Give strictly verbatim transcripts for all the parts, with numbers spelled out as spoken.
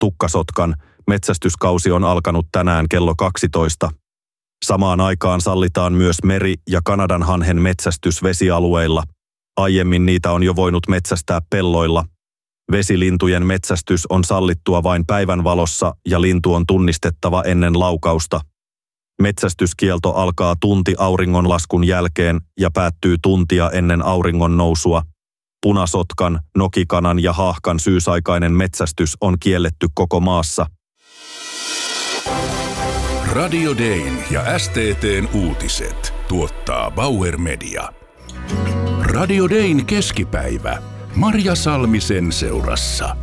tukkasotkan, metsästyskausi on alkanut tänään kello kaksitoista. Samaan aikaan sallitaan myös meri- ja kanadanhanhen metsästys vesialueilla. Aiemmin niitä on jo voinut metsästää pelloilla. Vesilintujen metsästys on sallittua vain päivänvalossa ja lintu on tunnistettava ennen laukausta. Metsästyskielto alkaa tunti auringonlaskun jälkeen ja päättyy tuntia ennen auringon nousua. Punasotkan, nokikanan ja haahkan syysaikainen metsästys on kielletty koko maassa. Radio Dayn ja S T T:n uutiset tuottaa Bauer Media. Radio Dayn keskipäivä. Marja Salmisen seurassa.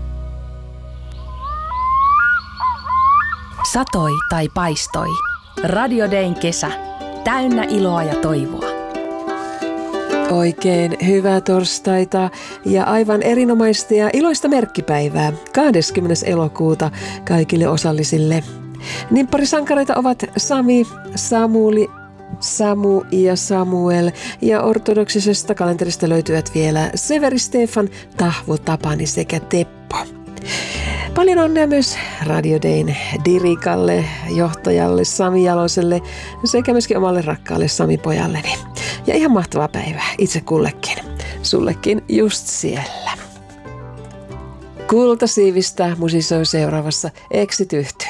Satoi tai paistoi. Radio Dayn kesä. Täynnä iloa ja toivoa. Oikein hyvää torstaita ja aivan erinomaista ja iloista merkkipäivää kahdeskymmenes elokuuta kaikille osallisille. Nimpparisankareita ovat Sami, Samuli, Samu ja Samuel ja ortodoksisesta kalenterista löytyvät vielä Severi, Stefan, Tahvo, Tapani sekä Teppo. Paljon onnea myös Radio Dayn Dirikalle, johtajalle Sami Jaloselle sekä myöskin omalle rakkaalle Sami pojalleni. Ja ihan mahtavaa päivää itse kullekin. Sullekin just siellä. Kulta siivistä musisoi seuraavassa Exit yhtye.